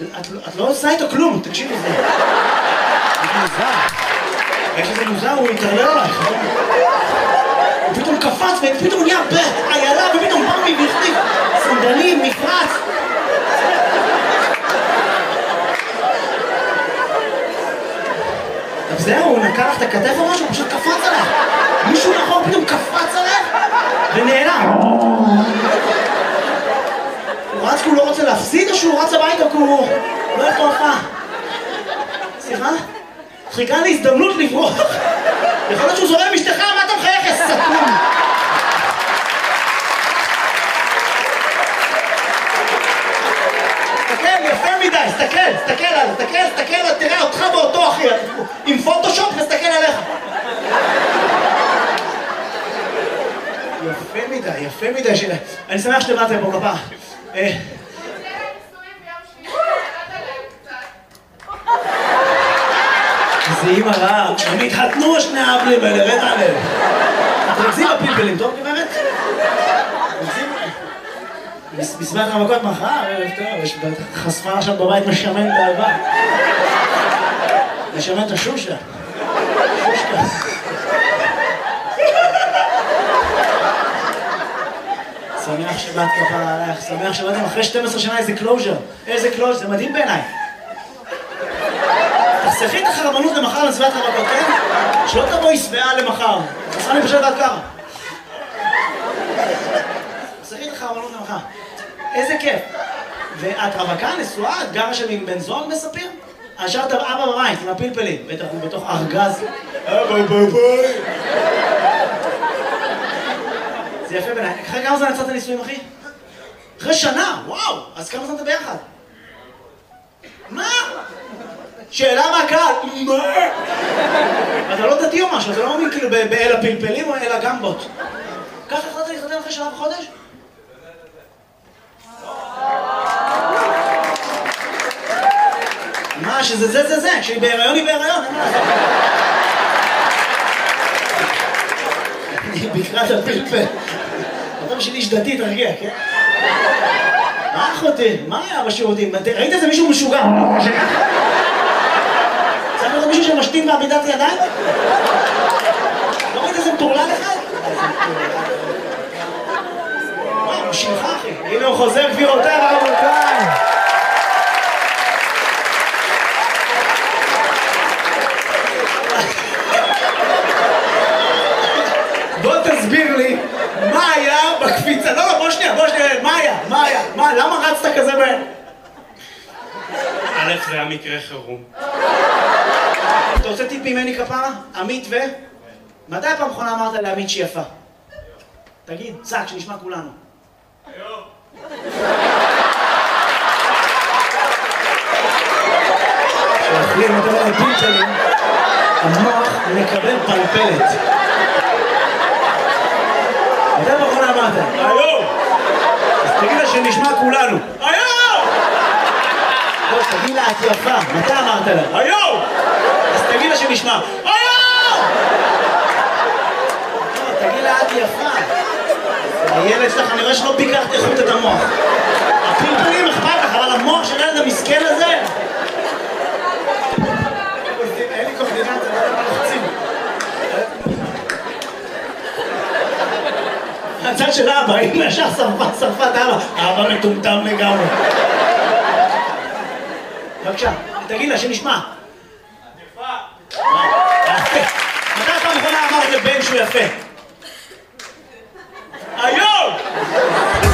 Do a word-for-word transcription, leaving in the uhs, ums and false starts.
את לא עושה איתו כלום, תקשיבי זה. זה מוזר. איך שזה מוזר, הוא יתעלה עלייך. הוא פתאום קפץ, ופתאום נהיה בעיילה, ופתאום בא מי והחליף. סנדלים, מפרץ. אז זהו, הוא נקע לך את הכתף או משהו, הוא פשוט קפץ עליך. מישהו נכון פתאום קפץ עליך, ונעלם. הוא רץ כי הוא לא רוצה להפסיד, או שהוא רץ הביתה כי הוא לא הולך להופעה? סליחה? חיכה לי הזדמנות לברוח. יכול להיות שהוא זורם עם אשתך, מה אתה מחייך, יא סתום? תסתכל, יפה מדי, תסתכל, תסתכל עליו, תסתכל, תסתכל, תראה אותך ואותו אחי, עם פוטושופ נסתכל עליך. יפה מדי, יפה מדי, אני שמח שבאתם פה כפה. זה אימא רעה, הם התחתנו שני האבלים האלה, רד עליהם. תרקזים בפלפלים, טוב גברת? בסביבת המכות מחר, ערב טוב, יש חשפה עכשיו בבית משמן את האהבה. משמן את השושה. שושקה. שמח שבאת כפרה עלייך, שמח שבאתם אחרי שתים עשרה שנה איזה קלוז'ר. איזה קלוז'ר, זה מדהים בעיניי. תחסכי את החרמנות למחר לסביבת המכות, כן? שלא תבואי שבעה למחר. תחסכה לי פשוט עד ככה. תחסכי את החרמנות למחר. איזה כיף. ואת רווקה, נשואה, את גרה שם עם בן זוג מספיר? השארת אבא בבית עם הפלפלים, בטח הוא בתוך ארגז. אבא בבית. זה יפה בעיניי. אחרי כמה זמן יצאת הנישואים, אחי? אחרי שנה, וואו! אז כמה זמן אתה ביחד? מה? שאלה מהקהל, מה? אתה לא דתי או משהו, אתה לא מאמין כאילו באל הפלפלים או אל הגמבות. ככה החלטת להתחתן אחרי שנה וחודש? מה, שזה זה זה זה, כשהיא בהיריון היא בהיריון, אין מה לעשות. אני בקרת הפלפל. אתה בשביל איש דתי, תרגיע, כן? מה אחותי? מה היה בשירותים? ראית איזה מישהו משוגע? צריך לראות מישהו שמשתין בעמידת ידיים? לא ראית איזה מטורלל אחד? וואי, הוא שלך אחי. הנה הוא חוזר גבירותיי ורבותיי. בוא תסביר לי מה היה בקפיצה. לא, לא, בוא שנייה, בוא שנייה. מה היה? מה היה? מה? למה רצת כזה ב... א', זה היה מקרה חירום. אתה רוצה טיפ ממני כפרה? עמית ו... מתי הפעם האחרונה אמרת לעמית שהיא יפה? תגיד, צעק, שנשמע כולנו. היום. כשאוכלים אותו לפלפלים, המוח מקבל פלפלת. מתי הפעם האחרונה אמרת? היום! אז תגיד לה שנשמע כולנו. היום! לא, תגיד לה, את יפה. מתי אמרת לה? היום! אז תגיד לה שנשמע. היום! לא, תגיד לה, את יפה. הילד שלך, אני רואה שלא ביקרת איכות את המוח. הפלפלים אכפת לך, אבל המוח של הילד המסכן הזה... אין לי קורדינציה, לא יודע מה לחצים. הצד של אבא, הנה ישר שרפה, שרפה את אבא. אבא מטומטם לגמרי. בבקשה, תגיד לה שנשמע. את יפה. מתי פעם אחרונה אמרת לבן שהוא יפה?